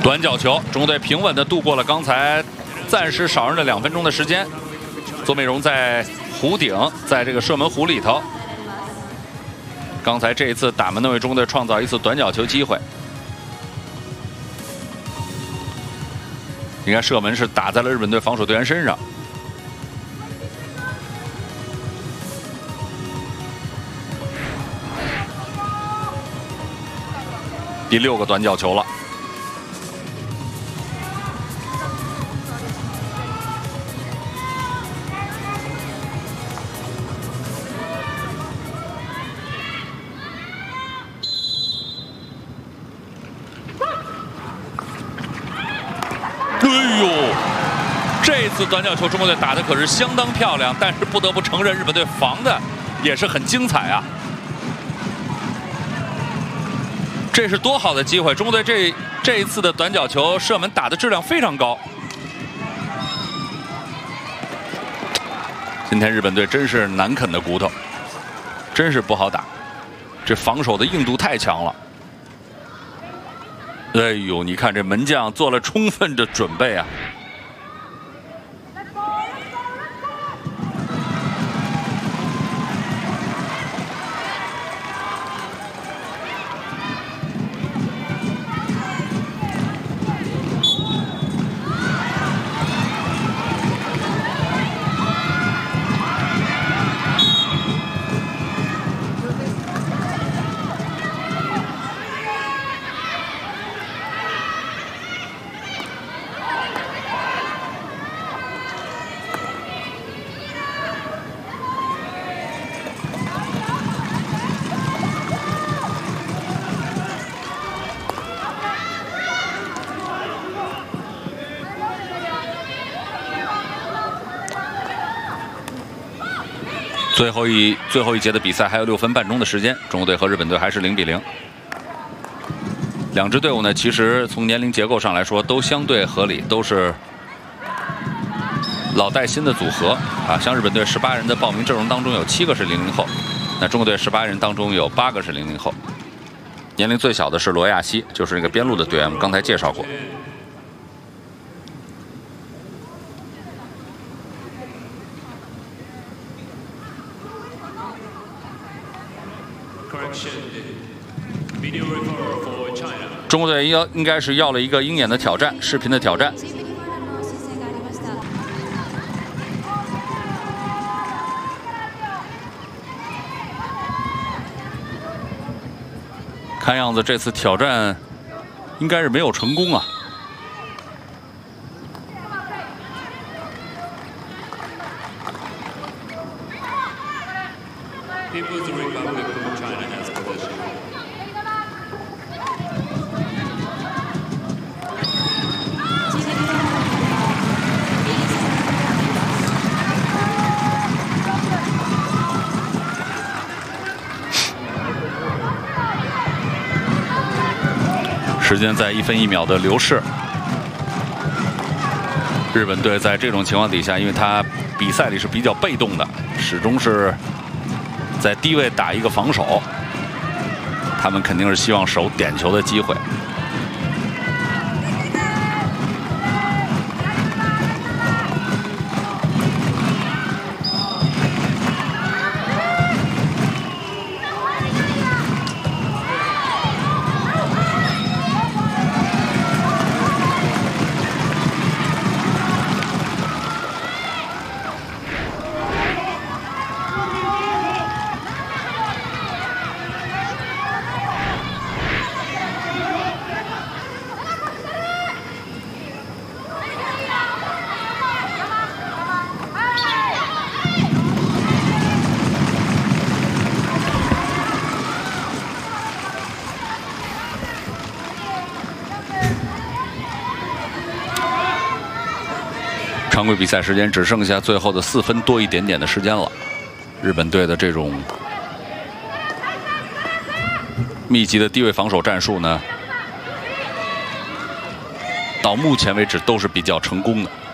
短角球，中国队平稳地度过了刚才暂时少人的2分钟的时间。左美荣在弧顶，在这个射门弧里头。刚才这一次打门呢，为中国队创造一次短角球机会。你看射门是打在了日本队防守队员身上。第6个短角球了。 哎呦，这次短角球中国队打的可是相当漂亮，但是不得不承认日本队防的也是很精彩啊！这是多好的机会！中国队这一次的短角球射门打的质量非常高。今天日本队真是难啃的骨头，真是不好打，这防守的硬度太强了。 哎呦，你看这门将做了充分的准备啊！最后一节的比赛还有6分半钟的时间，中国队和日本队还是0比0。两支队伍呢，其实从年龄结构上来说都相对合理，都是老带新的组合啊。像日本队18人的报名阵容当中有7个是00后，那中国队18人当中有8个是00后。年龄最小的是罗亚西，就是那个边路的队员，我们刚才介绍过。 中国队应该是要了一个鹰眼的挑战，视频的挑战。看样子这次挑战应该是没有成功啊。 时间在1分1秒的流逝，日本队在这种情况底下，因为他比赛里是比较被动的，始终是在低位打一个防守，他们肯定是希望守点球的机会。常规比赛时间只剩下最后的4分多一点点的时间了。日本队的这种密集的低位防守战术呢，到目前为止都是比较成功的。